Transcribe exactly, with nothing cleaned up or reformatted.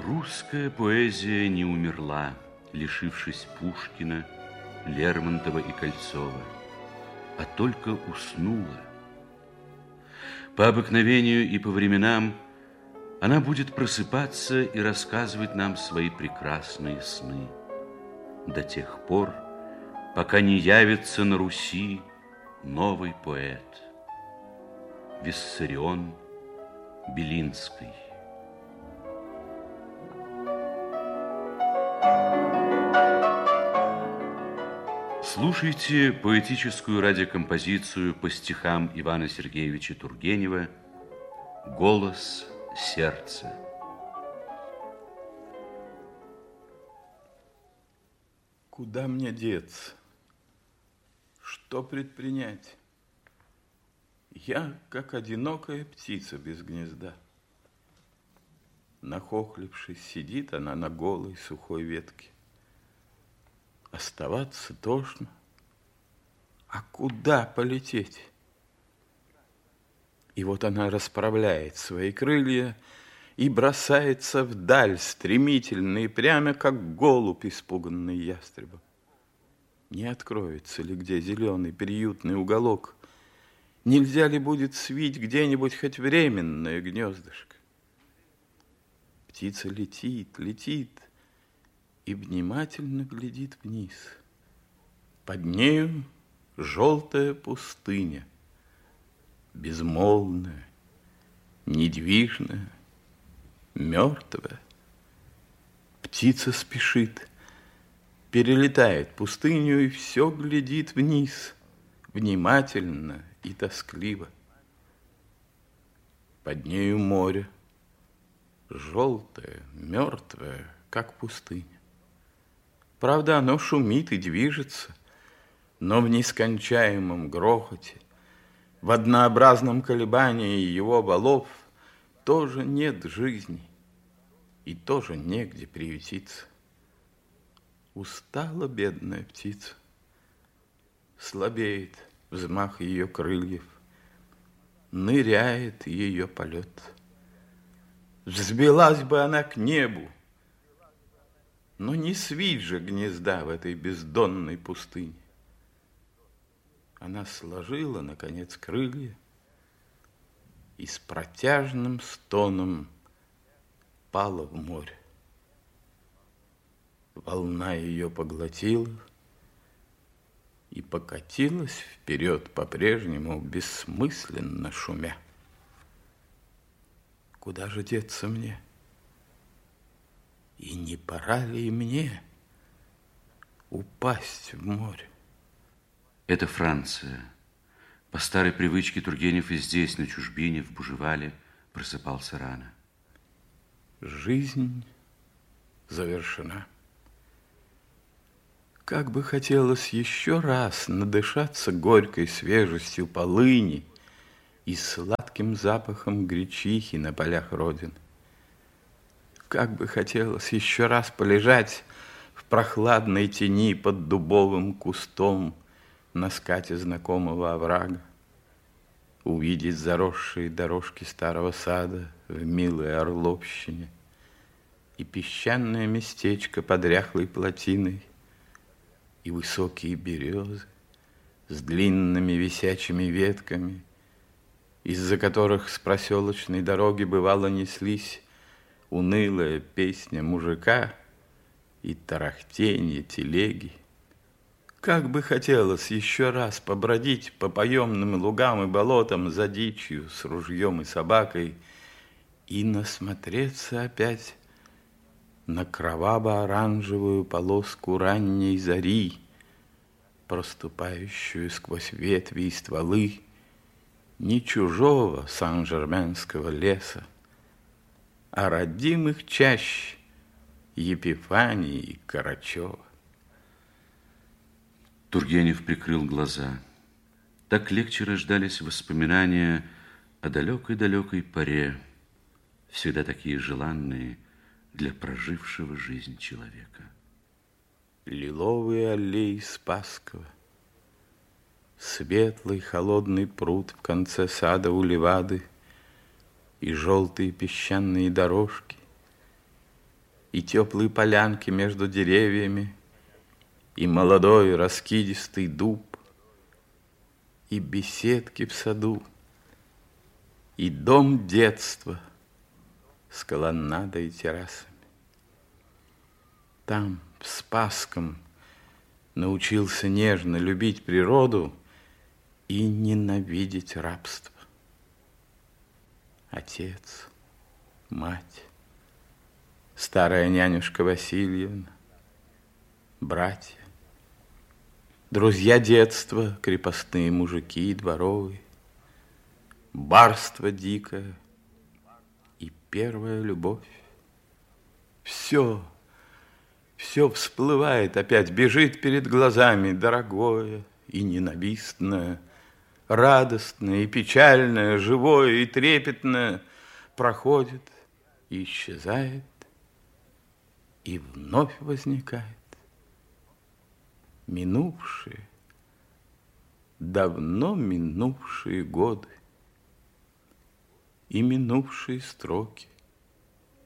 Русская поэзия не умерла, лишившись Пушкина, Лермонтова и Кольцова, а только уснула. По обыкновению и по временам она будет просыпаться и рассказывать нам свои прекрасные сны до тех пор, пока не явится на Руси новый поэт Виссарион Белинский. Слушайте поэтическую радиокомпозицию по стихам Ивана Сергеевича Тургенева «Голос сердца». Куда мне деться? Что предпринять? Я, как одинокая птица без гнезда. Нахохлившись, сидит она на голой сухой ветке. Оставаться тошно. А куда полететь? И вот она расправляет свои крылья и бросается вдаль, стремительно и прямо, как голубь, испуганный ястребом. Не откроется ли где зеленый приютный уголок? Нельзя ли будет свить где-нибудь хоть временное гнездышко? Птица летит, летит и внимательно глядит вниз. Под нею желтая пустыня, безмолвная, недвижная, мертвая. Птица спешит, перелетает пустыню и все глядит вниз, внимательно и тоскливо. Под нею море, желтое, мертвое, как пустыня. Правда, оно шумит и движется, но в нескончаемом грохоте, в однообразном колебании его валов тоже нет жизни и тоже негде приютиться. Устала бедная птица, слабеет взмах ее крыльев, ныряет ее полет. Взбилась бы она к небу, но не свить же гнезда в этой бездонной пустыне. Она сложила, наконец, крылья и с протяжным стоном пала в море. Волна ее поглотила и покатилась вперед, по-прежнему бессмысленно шумя. Куда же деться мне? И не пора ли мне упасть в море? Это Франция. По старой привычке Тургенев и здесь, на чужбине, в Бужевале, просыпался рано. Жизнь завершена. Как бы хотелось еще раз надышаться горькой свежестью полыни и сладким запахом гречихи на полях Родины. Как бы хотелось еще раз полежать в прохладной тени под дубовым кустом на скате знакомого оврага, увидеть заросшие дорожки старого сада в милой Орловщине и песчаное местечко под ряхлой плотиной, и высокие березы с длинными висячими ветками, из-за которых с проселочной дороги бывало неслись унылая песня мужика и тарахтенье телеги. Как бы хотелось еще раз побродить по поемным лугам и болотам за дичью с ружьем и собакой и насмотреться опять на кроваво-оранжевую полоску ранней зари, проступающую сквозь ветви и стволы не чужого Сан-Жерменского леса, а родимых чащ Епифании и Карачева. Тургенев прикрыл глаза. Так легче рождались воспоминания о далекой-далекой поре, всегда такие желанные для прожившего жизнь человека. Лиловые аллеи Спасского, светлый холодный пруд в конце сада у Левады и желтые песчаные дорожки, и теплые полянки между деревьями, и молодой раскидистый дуб, и беседки в саду, и дом детства с колоннадой и террасами. Там, в Спасском, научился нежно любить природу и ненавидеть рабство. Отец, мать, старая нянюшка Васильевна, братья, друзья детства, крепостные мужики и дворовые, барство дикое и первая любовь. Все, все всплывает опять, бежит перед глазами, дорогое и ненавистное, радостное и печальное, живое и трепетное, проходит и исчезает, и вновь возникает. Минувшие, давно минувшие годы и минувшие строки.